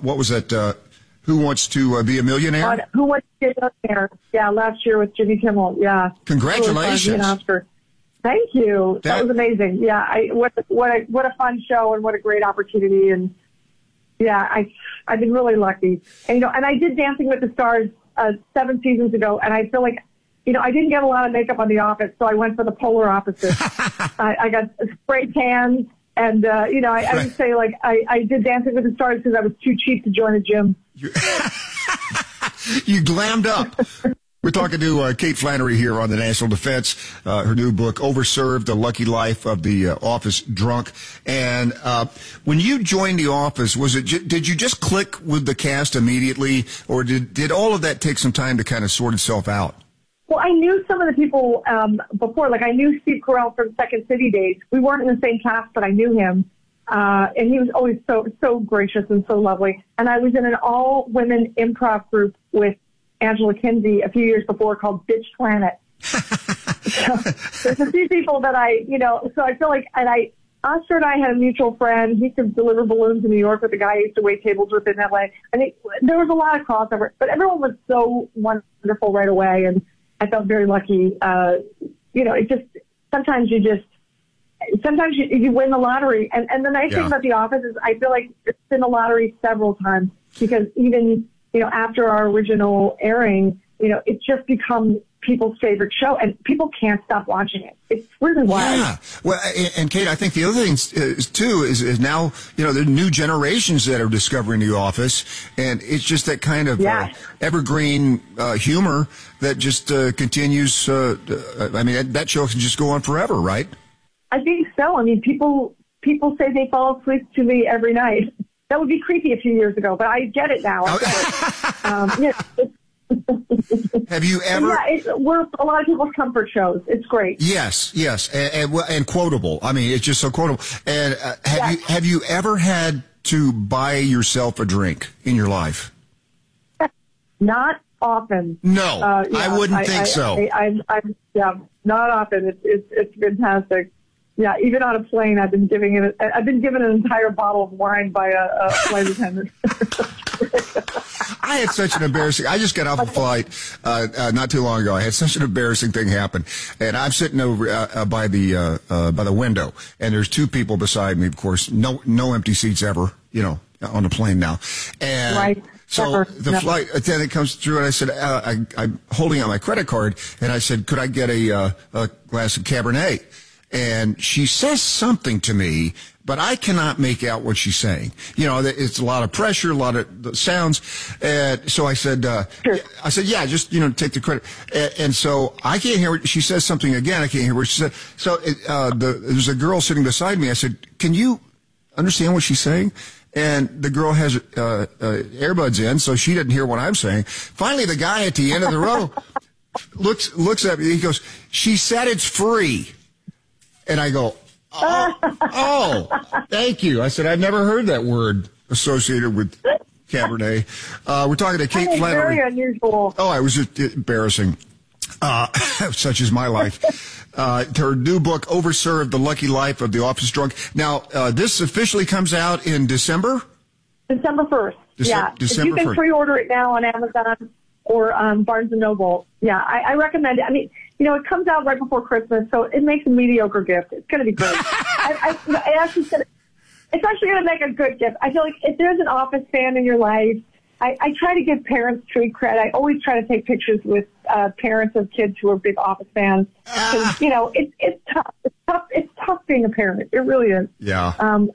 what was that? Who Wants to Be a Millionaire? Who Wants to Be a Millionaire? Yeah, last year with Jimmy Kimmel. Yeah. Congratulations. Really Oscar. Thank you. That was amazing. Yeah. What a fun show and what a great opportunity. And yeah, I've been really lucky. And, and I did Dancing with the Stars 7 seasons ago, and I feel like, I didn't get a lot of makeup on The Office, so I went for the polar opposite. I got spray tans, and, I would say, like, I did Dancing with the Stars because I was too cheap to join a gym. You glammed up. We're talking to Kate Flannery here on the National Defense, her new book, Overserved, The Lucky Life of the Office Drunk. And when you joined The Office, did you just click with the cast immediately, or did all of that take some time to kind of sort itself out? Well, I knew some of the people before. Like, I knew Steve Carell from Second City days. We weren't in the same cast, but I knew him. And he was always so gracious and so lovely. And I was in an all-women improv group with Angela Kinsey a few years before called Bitch Planet. So there's a few people that so I feel like, and Oscar and I had a mutual friend. He used to deliver balloons in New York with the guy I used to wait tables with in LA. I think there was a lot of crossover, but everyone was so wonderful right away. And I felt very lucky. It just, sometimes you win the lottery. And the nice thing about The Office is I feel like it's been a lottery several times, because even, after our original airing, it's just become people's favorite show, and people can't stop watching it. It's really wild. Yeah. Well, and Kate, I think the other thing is now, there are new generations that are discovering The Office, and it's just that kind of evergreen humor that just continues. That show can just go on forever, right? I think so. I mean, people say they fall asleep to me every night. That would be creepy a few years ago, but I get it now. Have you ever? Yeah, we're a lot of people's comfort shows. It's great. Yes, and quotable. I mean, it's just so quotable. And have you ever had to buy yourself a drink in your life? Not often. No, I wouldn't think so. I'm not often. It's fantastic. Yeah, even on a plane, I've been given an entire bottle of wine by a flight attendant. I had such an embarrassing. I just got off a flight not too long ago. I had such an embarrassing thing happen, and I'm sitting over by the window, and there's 2 people beside me. Of course, no empty seats ever. On the plane now, and right. So the flight attendant comes through, and I said, I'm holding out my credit card, and I said, could I get a glass of Cabernet? And she says something to me, but I cannot make out what she's saying. It's a lot of pressure, a lot of sounds. And so I said, yeah, just, take the credit. And so I can't hear what she says something again. I can't hear what she said. So there's a girl sitting beside me. I said, can you understand what she's saying? And the girl has earbuds in, so she didn't hear what I'm saying. Finally, the guy at the end of the row looks at me. He goes, she said it's free. And I go, oh, thank you. I said, I've never heard that word associated with Cabernet. We're talking to Kate Flannery. Very unusual. Oh, it was just embarrassing. Such is my life. Her new book, Overserved, The Lucky Life of the Office Drunk. Now, this officially comes out in December? December 1st. December if you can 1st. Pre-order it now on Amazon or Barnes & Noble. Yeah, I recommend it. I mean, it comes out right before Christmas, so it makes a mediocre gift. It's going to be great. It's actually going to make a good gift. I feel like if there's an Office fan in your life, I try to give parents street cred. I always try to take pictures with parents of kids who are big Office fans. Because, it's tough. It's tough being a parent. It really is. Yeah.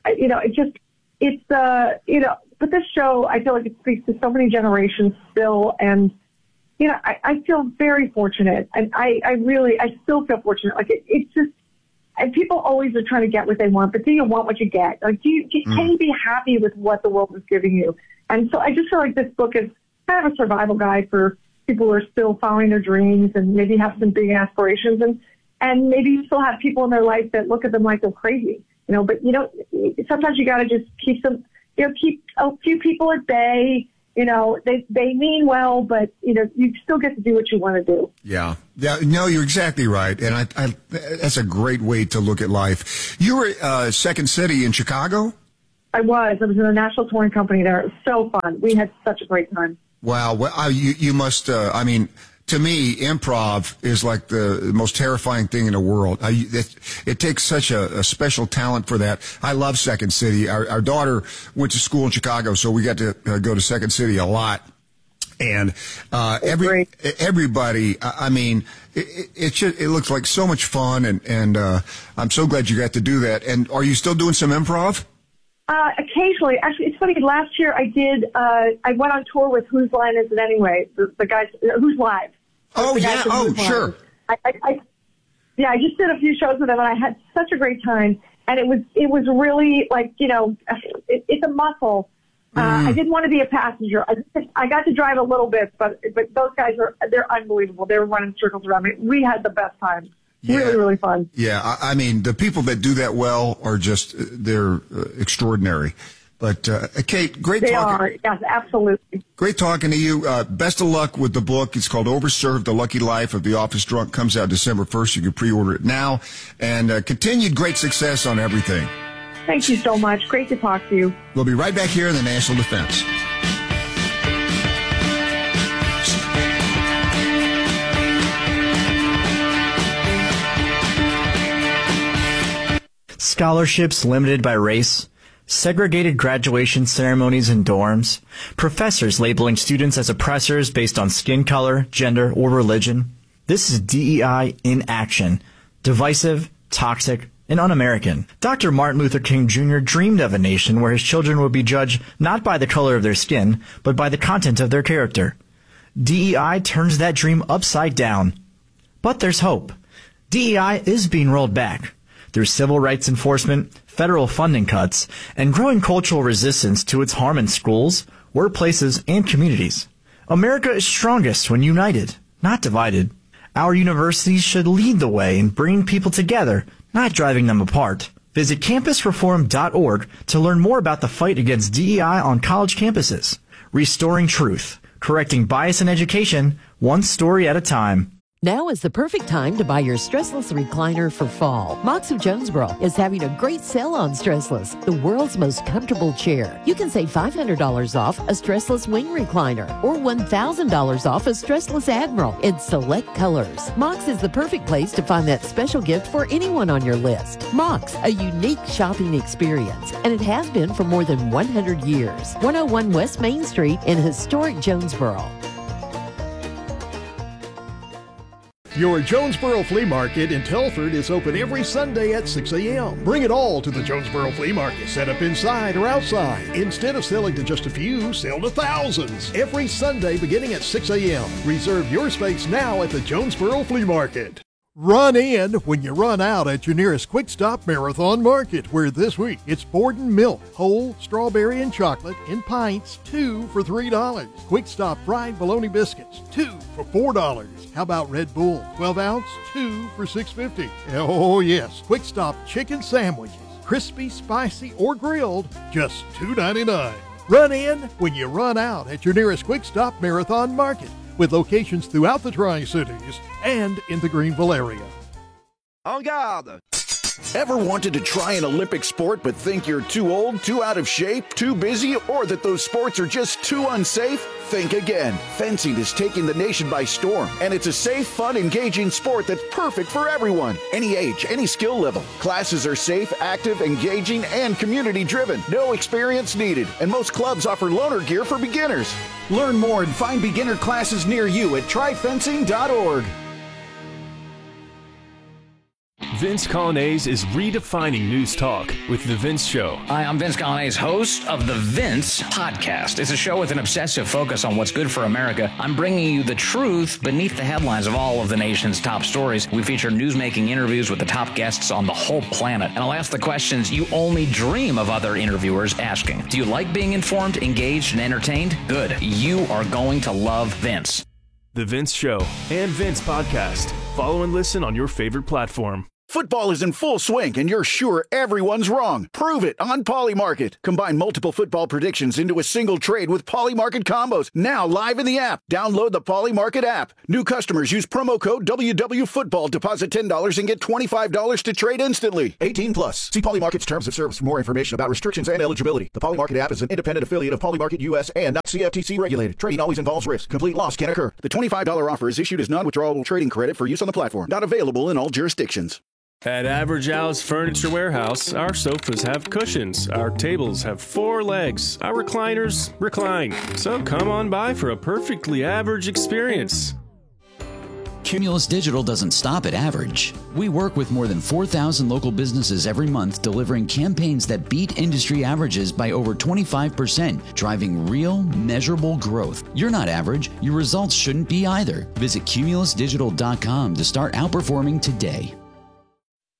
But this show, I feel like it speaks to so many generations still, and I feel very fortunate, and I still feel fortunate. Like it's just, and people always are trying to get what they want, but do you want what you get? Like, can you be happy with what the world is giving you? And so I just feel like this book is kind of a survival guide for people who are still following their dreams and maybe have some big aspirations, and maybe you still have people in their life that look at them like they're crazy, but sometimes you got to just keep a few people at bay. They mean well, but, you still get to do what you want to do. Yeah. No, you're exactly right. And that's a great way to look at life. You were Second City in Chicago? I was in a national touring company there. It was so fun. We had such a great time. Wow. Well, you must, I mean, to me, improv is like the most terrifying thing in the world. It takes such a special talent for that. I love Second City. Our daughter went to school in Chicago, so we got to go to Second City a lot. And everybody, I mean, it looks like so much fun, and I'm so glad you got to do that. And are you still doing some improv? Occasionally. Actually, it's funny. Last year I did, I went on tour with Whose Line Is It Anyway? The guys, Who's Live. Oh, yeah. Oh, sure. I just did a few shows with them, and I had such a great time. And it was really like, it's a muscle. I didn't want to be a passenger. I got to drive a little bit, but those guys they're unbelievable. They were running circles around me. We had the best time. Yeah. Really, really fun. Yeah, I mean, the people that do that well are just, they're extraordinary. But, Kate, great talking. They are, yes, absolutely. Great talking to you. Best of luck with the book. It's called Overserved, The Lucky Life of the Office Drunk. Comes out December 1st. You can pre-order it now. And continued great success on everything. Thank you so much. Great to talk to you. We'll be right back here in the National Defense. Scholarships limited by race, segregated graduation ceremonies in dorms, professors labeling students as oppressors based on skin color, gender, or religion. This is DEI in action. Divisive, toxic, and un-American. Dr. Martin Luther King Jr. dreamed of a nation where his children would be judged not by the color of their skin, but by the content of their character. DEI turns that dream upside down. But there's hope. DEI is being rolled back. Through civil rights enforcement, federal funding cuts, and growing cultural resistance to its harm in schools, workplaces, and communities. America is strongest when united, not divided. Our universities should lead the way in bringing people together, not driving them apart. Visit campusreform.org to learn more about the fight against DEI on college campuses. Restoring truth, correcting bias in education, one story at a time. Now is the perfect time to buy your Stressless recliner for fall. Mox of Jonesboro is having a great sale on Stressless, the world's most comfortable chair. You can save $500 off a Stressless wing recliner or $1,000 off a Stressless Admiral in select colors. Mox is the perfect place to find that special gift for anyone on your list. Mox, a unique shopping experience, and it has been for more than 100 years. 101 West Main Street in historic Jonesboro. Your Jonesboro Flea Market in Telford is open every Sunday at 6 a.m. Bring it all to the Jonesboro Flea Market. Set up inside or outside. Instead of selling to just a few, sell to thousands. Every Sunday beginning at 6 a.m. Reserve your space now at the Jonesboro Flea Market. Run in when you run out at your nearest Quick Stop Marathon Market, where this week it's Borden milk, whole, strawberry, and chocolate in pints, 2 for $3. Quick Stop fried bologna biscuits, 2 for $4. How about Red Bull, 12 ounce, 2 for $6.50. Oh yes, Quick Stop chicken sandwiches, crispy, spicy, or grilled, just $2.99. Run in when you run out at your nearest Quick Stop Marathon Market, with locations throughout the Tri-Cities and in the Greenville area. En garde! Ever wanted to try an Olympic sport but think you're too old, too out of shape, too busy, or that those sports are just too unsafe? Think again. Fencing is taking the nation by storm, and it's a safe, fun, engaging sport that's perfect for everyone. Any age, any skill level. Classes are safe, active, engaging, and community-driven. No experience needed, and most clubs offer loaner gear for beginners. Learn more and find beginner classes near you at tryfencing.org. Vince Colonnese is redefining news talk with The Vince Show. Hi, I'm Vince Colonnese, host of The Vince Podcast. It's a show with an obsessive focus on what's good for America. I'm bringing you the truth beneath the headlines of all of the nation's top stories. We feature newsmaking interviews with the top guests on the whole planet. And I'll ask the questions you only dream of other interviewers asking. Do you like being informed, engaged, and entertained? Good. You are going to love Vince. The Vince Show and Vince Podcast. Follow and listen on your favorite platform. Football is in full swing, and you're sure everyone's wrong. Prove it on Polymarket. Combine multiple football predictions into a single trade with Polymarket combos. Now live in the app. Download the Polymarket app. New customers use promo code WWFootball. Deposit $10 and get $25 to trade instantly. 18 plus. See Polymarket's terms of service for more information about restrictions and eligibility. The Polymarket app is an independent affiliate of Polymarket US and not CFTC regulated. Trading always involves risk. Complete loss can occur. The $25 offer is issued as non-withdrawable trading credit for use on the platform. Not available in all jurisdictions. At Average Al's Furniture Warehouse, our sofas have cushions, our tables have 4 legs, our recliners recline. So come on by for a perfectly average experience. Cumulus Digital doesn't stop at average. We work with more than 4,000 local businesses every month, delivering campaigns that beat industry averages by over 25%, driving real, measurable growth. You're not average. Your results shouldn't be either. Visit cumulusdigital.com to start outperforming today.